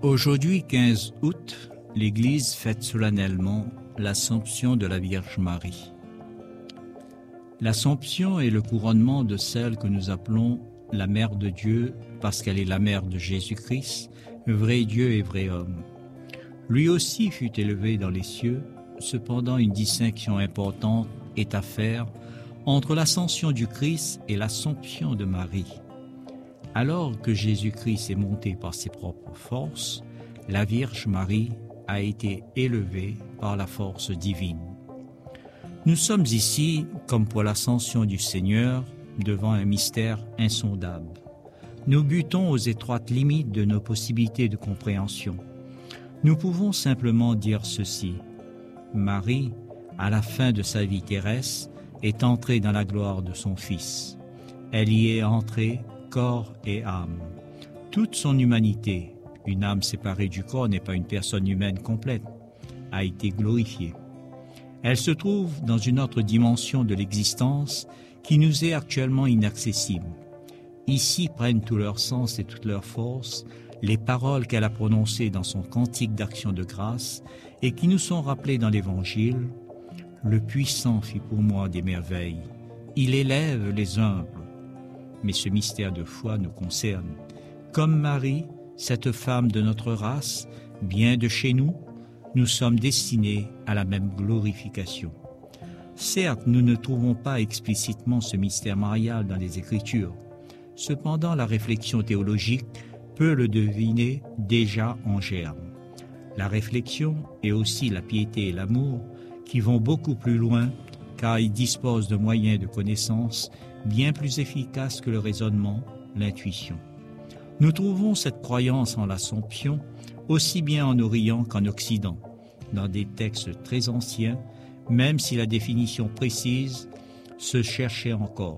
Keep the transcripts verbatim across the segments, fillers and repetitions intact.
Aujourd'hui, quinze août, l'Église fête solennellement l'Assomption de la Vierge Marie. L'Assomption est le couronnement de celle que nous appelons la Mère de Dieu parce qu'elle est la mère de Jésus-Christ, vrai Dieu et vrai homme. Lui aussi fut élevé dans les cieux, cependant une distinction importante est à faire entre l'ascension du Christ et l'Assomption de Marie. Alors que Jésus-Christ est monté par ses propres forces, la Vierge Marie a été élevée par la force divine. Nous sommes ici, comme pour l'ascension du Seigneur, devant un mystère insondable. Nous butons aux étroites limites de nos possibilités de compréhension. Nous pouvons simplement dire ceci. Marie, à la fin de sa vie terrestre, est entrée dans la gloire de son Fils. Elle y est entrée corps et âme. Toute son humanité, une âme séparée du corps n'est pas une personne humaine complète, a été glorifiée. Elle se trouve dans une autre dimension de l'existence qui nous est actuellement inaccessible. Ici prennent tout leur sens et toute leur force les paroles qu'elle a prononcées dans son cantique d'action de grâce et qui nous sont rappelées dans l'Évangile. Le puissant fit pour moi des merveilles. Il élève les humbles. Mais ce mystère de foi nous concerne. Comme Marie, cette femme de notre race, bien de chez nous, nous sommes destinés à la même glorification. Certes, nous ne trouvons pas explicitement ce mystère marial dans les Écritures. Cependant, la réflexion théologique peut le deviner déjà en germe. La réflexion et aussi la piété et l'amour qui vont beaucoup plus loin car ils disposent de moyens de connaissance bien plus efficaces que le raisonnement, l'intuition. Nous trouvons cette croyance en l'Assomption aussi bien en Orient qu'en Occident, dans des textes très anciens, même si la définition précise se cherchait encore.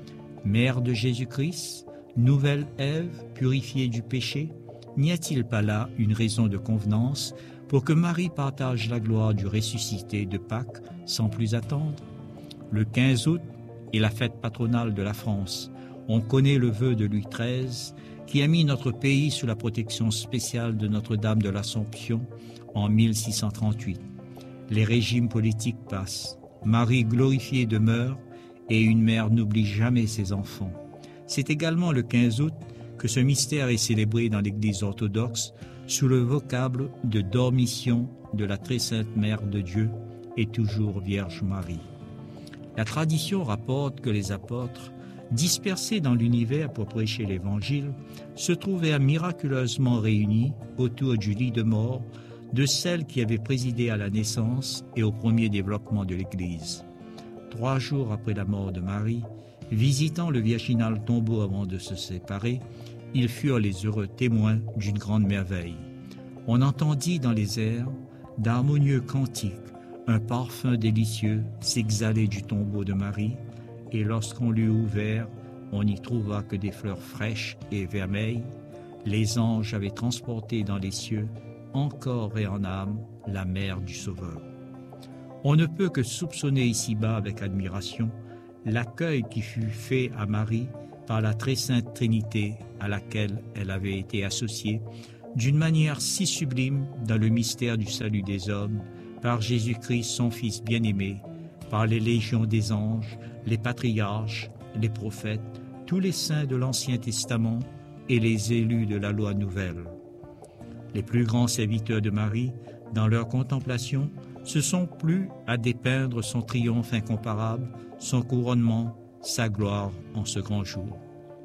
Mère de Jésus-Christ, nouvelle Ève, purifiée du péché, n'y a-t-il pas là une raison de convenance pour que Marie partage la gloire du ressuscité de Pâques sans plus attendre? Le quinze août est la fête patronale de la France. On connaît le vœu de Louis treize qui a mis notre pays sous la protection spéciale de Notre-Dame de l'Assomption en mille six cent trente-huit. Les régimes politiques passent. Marie glorifiée demeure et une mère n'oublie jamais ses enfants. C'est également le quinze août que ce mystère est célébré dans l'Église orthodoxe sous le vocable de Dormition de la très sainte Mère de Dieu et toujours Vierge Marie. La tradition rapporte que les apôtres, dispersés dans l'univers pour prêcher l'Évangile, se trouvaient miraculeusement réunis autour du lit de mort de celle qui avait présidé à la naissance et au premier développement de l'Église. Trois jours après la mort de Marie, visitant le virginal tombeau avant de se séparer, ils furent les heureux témoins d'une grande merveille. On entendit dans les airs d'harmonieux cantiques, un parfum délicieux s'exhalait du tombeau de Marie, et lorsqu'on l'eut ouvert, on n'y trouva que des fleurs fraîches et vermeilles. Les anges avaient transporté dans les cieux, en corps et en âme, la mère du Sauveur. On ne peut que soupçonner ici-bas avec admiration l'accueil qui fut fait à Marie par la très sainte Trinité à laquelle elle avait été associée d'une manière si sublime dans le mystère du salut des hommes, par Jésus-Christ, son Fils bien-aimé, par les légions des anges, les patriarches, les prophètes, tous les saints de l'Ancien Testament et les élus de la loi nouvelle. Les plus grands serviteurs de Marie, dans leur contemplation, se sont plu à dépeindre son triomphe incomparable, son couronnement, sa gloire en ce grand jour.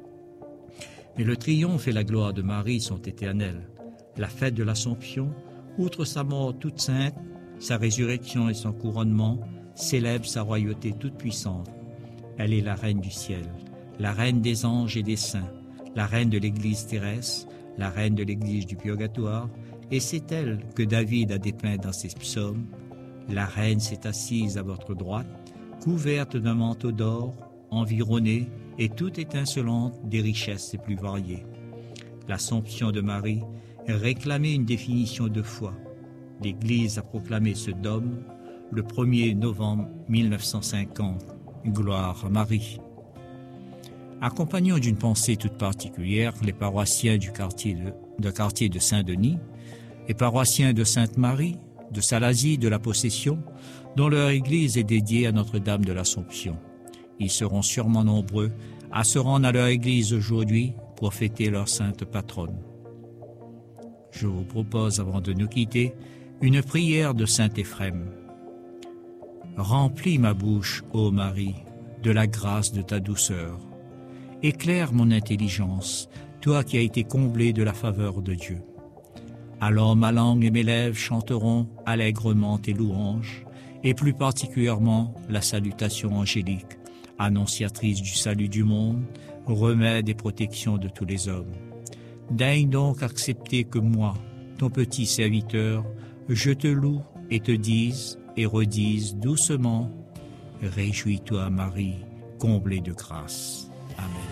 Mais le triomphe et la gloire de Marie sont éternels. La fête de l'Assomption, outre sa mort toute sainte, sa résurrection et son couronnement, célèbre sa royauté toute puissante. Elle est la reine du ciel, la reine des anges et des saints, la reine de l'Église terrestre, la reine de l'Église du purgatoire, et c'est elle que David a dépeint dans ses psaumes. La reine s'est assise à votre droite, couverte d'un manteau d'or, environnée et toute étincelante des richesses les plus variées. L'Assomption de Marie réclamait une définition de foi. L'Église a proclamé ce dogme le premier novembre mille neuf cent cinquante. Gloire à Marie. Accompagnons d'une pensée toute particulière les paroissiens du quartier de, de, quartier de Saint-Denis, les paroissiens de Sainte-Marie, de Salazie, de la Possession, dont leur église est dédiée à Notre-Dame de l'Assomption. Ils seront sûrement nombreux à se rendre à leur église aujourd'hui pour fêter leur sainte patronne. Je vous propose, avant de nous quitter, une prière de saint Éphrem. Remplis ma bouche, ô Marie, de la grâce de ta douceur. Éclaire mon intelligence, toi qui as été comblée de la faveur de Dieu. Alors ma langue et mes lèvres chanteront allègrement tes louanges, et plus particulièrement la salutation angélique, annonciatrice du salut du monde, remède et protection de tous les hommes. Daigne donc accepter que moi, ton petit serviteur, je te loue et te dise et redise doucement, réjouis-toi Marie, comblée de grâce. Amen.